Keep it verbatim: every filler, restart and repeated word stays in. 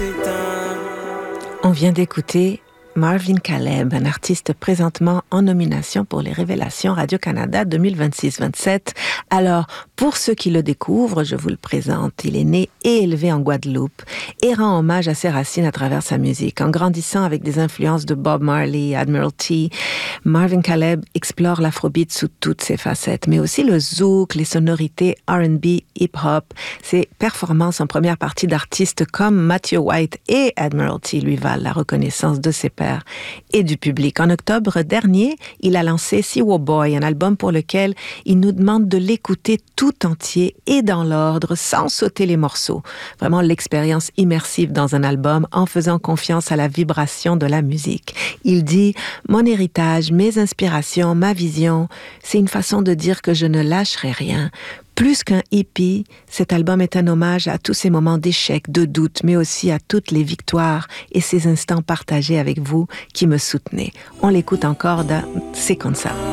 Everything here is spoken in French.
On vient d'écouter Marvin Caleb, un artiste présentement en nomination pour les Révélations Radio-Canada deux mille vingt-six vingt-sept. Alors, pour ceux qui le découvrent, je vous le présente. Il est né et élevé en Guadeloupe et rend hommage à ses racines à travers sa musique. En grandissant avec des influences de Bob Marley, Admiralty, Marvin Caleb explore l'afrobeat sous toutes ses facettes, mais aussi le zouk, les sonorités R and B, hip-hop. Ses performances en première partie d'artistes comme Matthew White et Admiralty lui valent la reconnaissance de ses pairs et du public. En octobre dernier, il a lancé Siwo Boy, un album pour lequel il nous demande de l'écouter tout entier et dans l'ordre, sans sauter les morceaux. Vraiment l'expérience immersive dans un album en faisant confiance à la vibration de la musique. Il dit « Mon héritage, mes inspirations, ma vision, c'est une façon de dire que je ne lâcherai rien. » Plus qu'un hippie, cet album est un hommage à tous ces moments d'échec, de doute, mais aussi à toutes les victoires et ces instants partagés avec vous qui me soutenez. On l'écoute encore dans C'est comme ça.